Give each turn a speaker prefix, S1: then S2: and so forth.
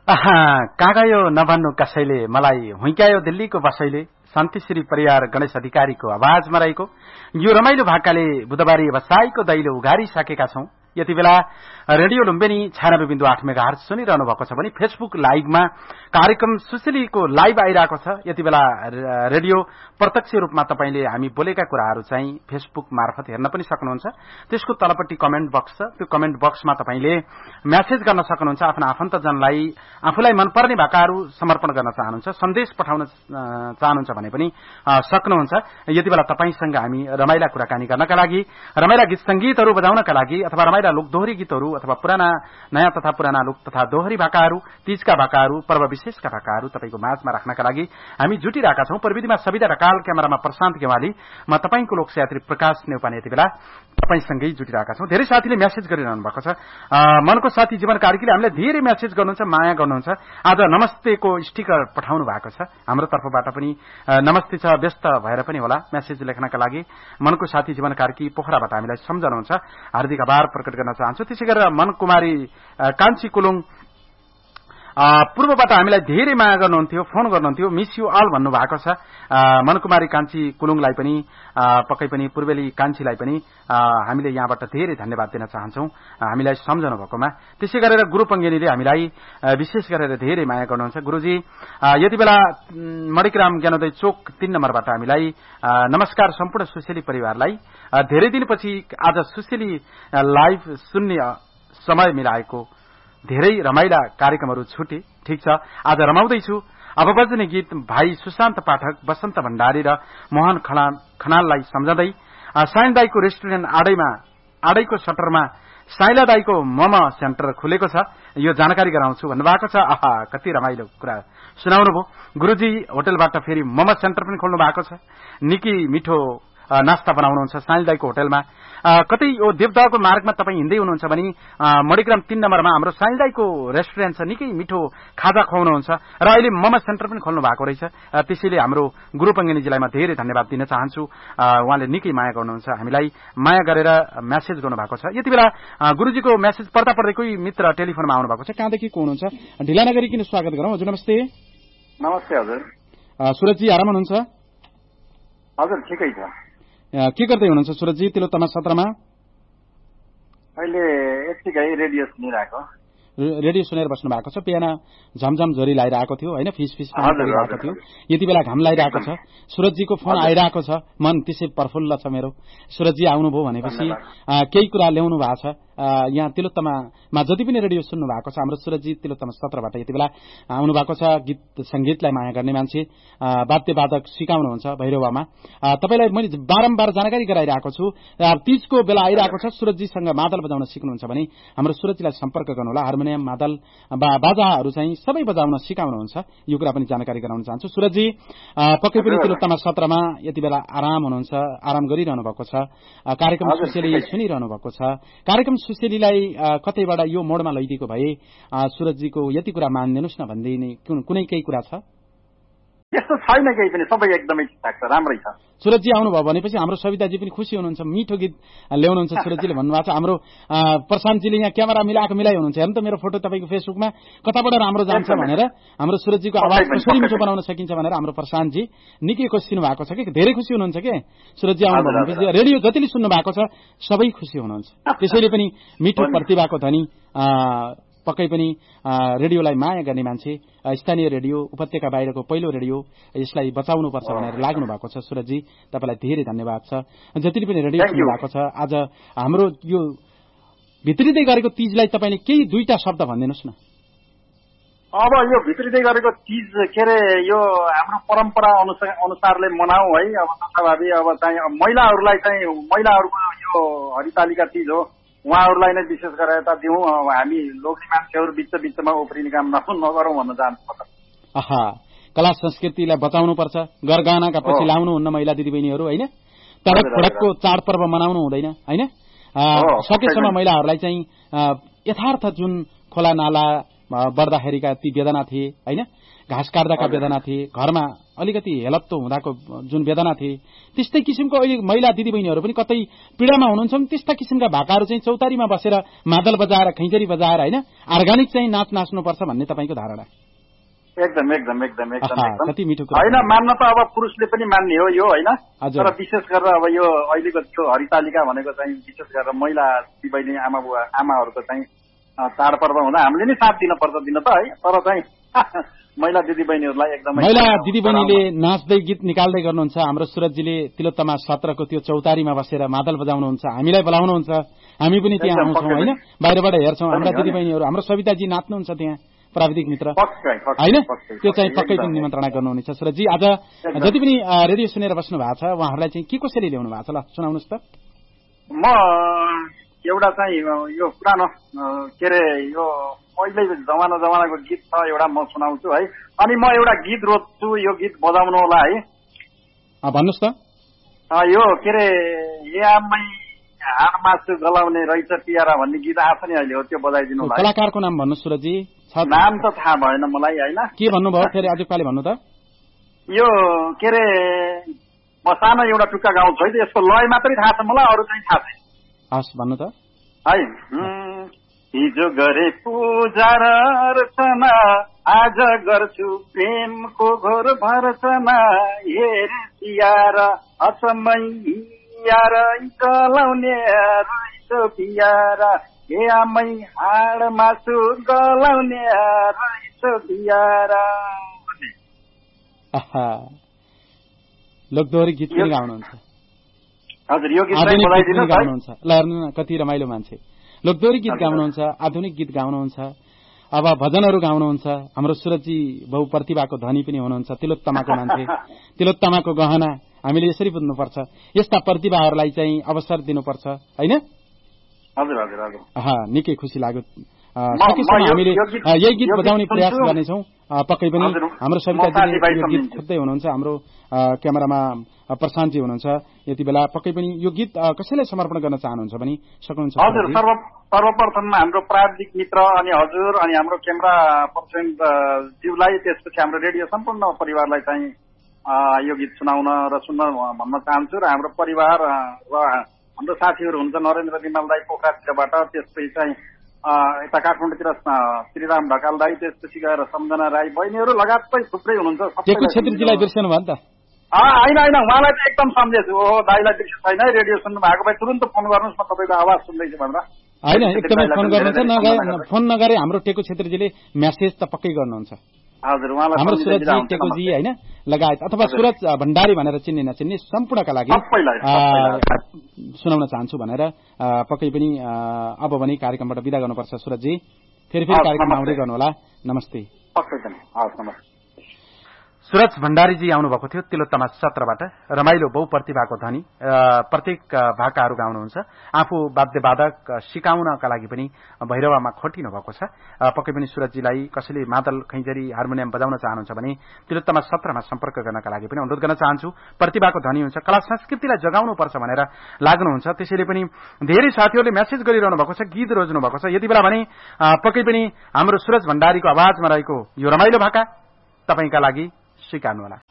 S1: कहाँ गयो नभन्नु कसैले, मलाई हुइक्यायो दिल्लीको बसैले। शान्तिश्री परियार गणेश अधिकारीको आवाजमा रहेको यो रमाइलो भाकाले बुधबारी बसाईको दैलो उघारिसकेका छौं। यति बेला रेडियो लुम्बिनी 96.8 मेगाहर्ज सुनिरहनु भएको छ भने फेसबुक लाइभमा कार्यक्रम सुशीलीको लाइभ आइरहेको छ। यति बेला रेडियो प्रत्यक्ष रूपमा तपाईले हामी बोलेका कुराहरू चाहिँ फेसबुक मार्फत हेर्न पनि सक्नुहुन्छ। त्यसको तलपट्टि कमेन्ट बक्स छ, त्यो कमेन्ट बक्समा तपाईले मेसेज गर्न सक्नुहुन्छ। आफ्ना आफन्तजनलाई आफूलाई मनपर्ने भाकाहरू समर्पण गर्न चाहनुहुन्छ, सन्देश पठाउन चाहनुहुन्छ भने पनि सक्नुहुन्छ। यति बेला तपाईसँग हामी रमाइला कुराकानी गर्नका लागि, रमाइला गीत संगीतहरू बजाउनका लागि अथवा रमाइला लोकदोहोरी गीतहरू अथवा पुराना नयाँ तथा पुराना लोक तथा दोहोरी भाकाहरू, तीजका भाकाहरू, पर्व विशेषका भाकाहरू तपाईको माझमा राख्नका लागि हामी जुटिरहेका छौं। प्रविधिमा सविता ढकाल, क्यामेरामा प्रशान्त गेवाली, म तपाईको लोकयात्री प्रकाश नेउपाने यति बेला तपाईसँगै जुटिरहेका छौं। धेरै साथीले मेसेज गरिरहनु भएको छ। मनको साथी जीवन कार्कीले हामीलाई धेरै मेसेज गर्नुहुन्छ, माया गर्नुहुन्छ। आज नमस्तेको स्टिकर पठाउनु भएको छ, हाम्रो तर्फबाट पनि नमस्ते छ। व्यस्त भएर पनि होला मेसेज लेख्नका लागि मनको साथी जीवन कार्की पोखराबाट हामीलाई सम्झनुहुन्छ, हार्दिक आभार प्रकट गर्न चाहन्छु। त्यसै गरेर मन कुमारी कान्छी कुलुङ पूर्वबाट हामीलाई धेरै माया गर्नुहुन्थ्यो, फोन गर्नुहुन्थ्यो, मिस यु अल भन्नुभएको छ। मनकुमारी कान्छी कुलुङलाई पनि पक्कै पनि पूर्वेली कान्छीलाई पनि हामीले यहाँबाट धेरै धन्यवाद दिन चाहन्छौं हामीलाई सम्झनु भएकोमा। त्यसै गरेर गुरु पङ्गेनीले हामीलाई विशेष गरेर धेरै माया गर्नुहुन्छ। गुरुजी यति बेला मणिकराम ज्ञानोदय चोक 3 नम्बरबाट हामीलाई नमस्कार सम्पूर्ण सुशीली परिवारलाई। धेरै दिनपछि आज सुशीली लाइभ सुन्ने समय मिलाएको, धेरै रमाइला कार्यक्रमहरू छुटे। ठिक छ, आज रमाउँदैछु। अब बज्ने गीत भाइ सुशान्त पाठक, बसन्त भण्डारी र मोहन खनाललाई सम्झँदै साइन दाईको रेस्टुरेन्ट आडैको सटरमा साइला दाईको मोमो सेन्टर खुलेको छ, यो जानकारी गराउँछु भन्नुभएको छ। आहा, कति रमाइलो कुरा सुनाउनु भयो। गुरुजी होटलबाट फेरि मोमो सेन्टर पनि खोल्नु भएको छ। निकै मिठो नास्ता बनाउनुहुन्छ साइला दाईको होटलमा। कतै यो देवदहको मार्गमा तपाईँ हिँड्दै हुनुहुन्छ भने मणिग्राम 3 नम्बरमा हाम्रो साइला दाईको रेस्टुरेन्ट छ, निकै मिठो खाजा खुवाउनुहुन्छ र अहिले मोमो सेन्टर पनि खोल्नु भएको रहेछ। त्यसैले हाम्रो गुरु पङ्गेनीजीलाई म धेरै धन्यवाद दिन चाहन्छु। उहाँले निकै माया गर्नुहुन्छ, हामीलाई माया गरेर मेसेज गर्नुभएको छ। यति बेला गुरुजीको मेसेज पढ्दा पढ्दै कोही मित्र टेलिफोनमा आउनु भएको छ। कहाँदेखि को हुनुहुन्छ? ढिला नगरिकन स्वागत गरौँ। हजुर नमस्ते।
S2: नमस्ते हजुर।
S1: सुरजजी आराम हुनुहुन्छ?
S2: हजुर ठिकै छ।
S1: के गर्दै हुनुहुन्छ सुरजजी तिलोत्तमा सत्रमा?
S2: अहिले यतिकै रेडियो सुनिरहेको।
S1: रेडियो सुनेर बस्नु भएको छ। पियाना झमझम झोरी लागिरहेको थियो होइन, फिस परिरहेको थियो। यति बेला घाम लागिरहेको छ। सुरजजीको फोन आइरहेको छ, मन त्यसै प्रफुल्ल छ मेरो। सुरजजी आउनुभयो भनेपछि केही कुरा ल्याउनु भएको छ। यहाँ तिलोत्तमामा जति पनि रेडियो सुन्नु भएको छ हाम्रो सुरजजी तिलोत्तमा सत्रबाट यति बेला आउनु भएको छ। गीत संगीतलाई माया गर्ने मान्छे, वाद्यवादक सिकाउनुहुन्छ भैरवामा। तपाईलाई मैले बारम्बार जानकारी गराइरहेको छु। तीजको बेला आइरहेको छ, सुरजजीसँग मादल बजाउन सिक्नुहुन्छ भने हाम्रो सुरजजीलाई सम्पर्क गर्नुहोला। हार्मोनियम, मादल, बाजाहरू चाहिँ सबै बजाउन सिकाउनुहुन्छ, यो कुरा पनि जानकारी गराउन चाहन्छु। सुरजजी पक्कै पनि तिलोत्तमा सत्रमा यति बेला आराम हुनुहुन्छ, आराम गरिरहनु भएको छ। कार्यक्रम सुशीली सुनिरहनु भएको छ। कार्यक्रम सुशीलीलाई कतैबाट यो मोडमा लैदिएको भए सुरजजीको यति कुरा मानिदिनुहोस् न भन्दिने कुनै केही कुरा छ?
S2: यस्तो छैन केही पनि, सबै एकदमै ठिकठाक छ, राम्रै छ।
S1: सुरजजी आउनुभयो भनेपछि हाम्रो सविताजी पनि खुसी हुनुहुन्छ, मिठो गीत ल्याउनुहुन्छ सुरजजीले भन्नुभएको छ। हाम्रो प्रशान्तजीले यहाँ क्यामेरा मिलाइ हुनुहुन्छ, हेर्नु त मेरो फोटो तपाईँको फेसबुकमा कताबाट राम्रो जान्छ भनेर, हाम्रो सुरजजीको आवाज कसरी मिठो बनाउन सकिन्छ भनेर हाम्रो प्रशान्तजी निकै खुसी भएको छ कि धेरै खुसी हुनुहुन्छ के सुरजजी आउनुभयो भनेपछि। रेडियो जतिले सुन्नु भएको छ सबै खुसी हुनुहुन्छ। त्यसैले पनि मिठो प्रतिभाको धनी, पक्कै पनि रेडियोलाई माया गर्ने मान्छे, स्थानीय रेडियो, उपत्यका बाहिरको पहिलो रेडियो, यसलाई बचाउनुपर्छ भनेर लाग्नु भएको छ। सुरजजी तपाईँलाई धेरै धन्यवाद छ। जतिले पनि रेडियो सुन्नु भएको छ, आज हाम्रो यो भित्रिँदै गरेको तीजलाई तपाईँले केही 2टा शब्द भनिदिनुहोस् न।
S2: अब यो भित्रिँदै गरेको तीज के अरे, यो हाम्रो परम्परा अनुसारले मनाऊ है। अब स्वाभाविक अब चाहिँ महिलाहरूलाई चाहिँ महिलाहरूको यो हरितालिका तीज हो, उहाँहरूलाई नै विशेष गरेर त दिउँ। हामी लोग्ने मान्छेहरू बिचमा उफ्रिने काम नगरौँ भन्न चाहन्छु।
S1: कला संस्कृतिलाई बचाउनु पर्छ, गरगहनाका पछि लाउनु हुन्न महिला दिदीबहिनीहरू होइन, तडक फडकको चाडपर्व मनाउनु हुँदैन होइन। सकेसम्म महिलाहरूलाई चाहिँ यथार्थ जुन खोला नाला बढ्दाखेरिका ती वेदना थिए हैन, घाँस काट्दाका वेदना थिए, घरमा अलिकति हेलप्तो हुँदाको जुन वेदना थिए, त्यस्तै किसिमको अहिले महिला दिदीबहिनीहरू पनि कतै पीडामा हुनुहुन्छ। त्यस्ता किसिमका भाकाहरू चाहिँ चौतारीमा बसेर मादल बजाएर खैँजरी बजाएर हैन अर्गानिक चाहिँ नाच नाच्नुपर्छ भन्ने तपाईँको धारणा?
S2: एकदम एकदम एकदम एकदम
S1: कति मिठो कुरा
S2: होइन। मान्न त अब पुरुषले पनि मान्ने हो यो होइन, तर विशेष गरेर अब यो अहिलेको त्यो हरितालिका भनेको चाहिँ विशेष गरेर महिला दिदीबहिनी आमाहरूको चाहिँ चाडपर्व हुँदा हामीले नै साथ दिनुपर्छ दिन त है, तर चाहिँ महिला दिदीबहिनीहरूलाई एकदमै
S1: महिला दिदीबहिनीले नाच्दै गीत निकाल्दै गर्नुहुन्छ। हाम्रो सुरजजीले तिलोत्तमा सत्रको त्यो चौतारीमा बसेर मादल बजाउनुहुन्छ, हामीलाई बोलाउनुहुन्छ, हामी पनि त्यहाँ आउँछौँ होइन, बाहिरबाट हेर्छौँ। हाम्रा दिदीबहिनीहरू, हाम्रो सविताजी नाच्नुहुन्छ त्यहाँ, प्राविधिक मित्र होइन, त्यो चाहिँ पक्कै पनि निमन्त्रणा गर्नुहुनेछ। सुरजजी आज जति पनि रेडियो सुनेर बस्नु भएको छ उहाँहरूलाई चाहिँ के कसरी ल्याउनु भएको छ ल सुनाउनुहोस् त।
S2: म एउटा चाहिँ यो पुरानो के अरे यो पहिल्यै जमानाको गीत छ एउटा म सुनाउँछु है, अनि म एउटा गीत रोज्छु, यो गीत बजाउनु होला है।
S1: भन्नुहोस् त।
S2: यो के अरे ए आमै हाड मासु गलाउने रहेछ पियारा भन्ने गीत आछ नि अहिले, हो त्यो बजाइदिनु होला।
S1: कलाकारको नाम भन्नुहोस् सुरजजी।
S2: नाम त थाहा भएन मलाई होइन।
S1: के भन्नुभयो फेरि आज पालि भन्नु त।
S2: यो के अरे म सानो एउटा टुक्का गाउँछु है, यसको लय मात्रै थाहा छ मलाई, अरू चाहिँ थाहा छैन।
S1: हस् भन्नु त
S2: है। हिजो गरे पूजा र अर्चना, आज गर्छु प्रेमको घोर भर्चना, हेरे सियार असमैयार गलाउने रहेछ पियारा, हे आमै हाड मासु गलाउने रहेछ पियारा।
S1: लोकदोहोरी गीत पनि गाउनुहुन्छ?
S2: हजुर, यो गीत गाउनुहुन्छ।
S1: ल हेर्नु न कति रमाइलो मान्छे, लोकदोहोरी गीत गाउनुहुन्छ, आधुनिक गीत गाउनुहुन्छ, अब भजनहरू गाउनुहुन्छ। हाम्रो सुरजजी बहुप्रतिभाको धनी पनि हुनुहुन्छ, तिलोत्तमाको मान्छे, तिलोत्तमाको गहना। हामीले यसरी बुझ्नुपर्छ, यस्ता प्रतिभाहरूलाई चाहिँ अवसर दिनुपर्छ होइन।
S2: हजुर हजुर हजुर,
S1: निकै खुसी लाग्यो। सकेसम्म हामीले यही गीत बजाउने प्रयास गर्नेछौँ। पक्कै पनि हाम्रो सविताजीले यो गीत खोज्दै हुनुहुन्छ, हाम्रो क्यामेरामा प्रशान्तजी हुनुहुन्छ यति बेला। पक्कै पनि यो गीत कसैलाई समर्पण गर्न चाहनुहुन्छ भने सक्नुहुन्छ?
S2: हजुर, सर्वप्रथममा हाम्रो प्राविधिक मित्र अनि हजुर अनि हाम्रो क्यामेरा पर्सन ज्यूलाई, त्यसपछि हाम्रो रेडियो सम्पूर्ण परिवारलाई चाहिँ यो गीत सुनाउन र सुन्न भन्न चाहन्छु। र हाम्रो परिवार र हाम्रो साथीहरू हुन्छ नरेन्द्र विमल दाई पोखरातिरबाट, त्यसपछि चाहिँ यता काठमाडौँतिर श्रीराम ढकाल दाई, त्यसपछि गएर सम्झना राई बहिनीहरू लगातार थुप्रै हुनुहुन्छ।
S1: टेकु छेत्रीजीलाई बिर्सनु भयो नि त?
S2: होइन होइन, उहाँलाई चाहिँ एकदम सम्झेछु। ओहो दाईलाई बिर्सेको छैन है, रेडियो सुन्नु भएको भए तुरन्त फोन गर्नुहोस्, म तपाईँको आवाज सुन्दैछु भनेर।
S1: होइन एकदमै फोन गर्नुहुन्छ, फोन नगरे हाम्रो टेकु छेत्रीजीले म्यासेज त पक्कै गर्नुहुन्छ।
S2: हजुर, उहाँलाई
S1: हाम्रो सुरजजी टेकुजी होइन लगायत अथवा सुरज भण्डारी भनेर चिन्ने नचिन्ने सम्पूर्णका लागि सुनाउन चाहन्छु भनेर पक्कै पनि अब भने कार्यक्रमबाट बिदा गर्नुपर्छ। सुरजजी फेरि कार्यक्रम आउँदै गर्नुहोला। नमस्ते।
S2: पक्कै पनि, हवस्, नमस्ते।
S1: सुरज भण्डारीजी आउनुभएको थियो तिलोत्तमा सत्रबाट। रमाइलो बहुप्रतिभाको धनी, प्रत्येक भाकाहरू गाउनुहुन्छ। आफू वाद्यवादक सिकाउनका लागि पनि भैरवामा खटिनु भएको छ। पक्कै पनि सुरजजीलाई कसैले मादल खैँजरी हार्मोनियम बजाउन चाहनुहुन्छ भने तिलोत्तमा सत्रमा सम्पर्क गर्नका लागि पनि अनुरोध गर्न चाहन्छु। प्रतिभाको धनी हुन्छ, कला संस्कृतिलाई जगाउनुपर्छ भनेर लाग्नुहुन्छ। त्यसैले पनि धेरै साथीहरूले म्यासेज गरिरहनु भएको छ, गीत रोज्नु भएको छ। यति बेला भने पक्कै पनि हाम्रो सुरज भण्डारीको आवाजमा रहेको यो रमाइलो भाका तपाईँका लागि स्वीकार्नुहोला।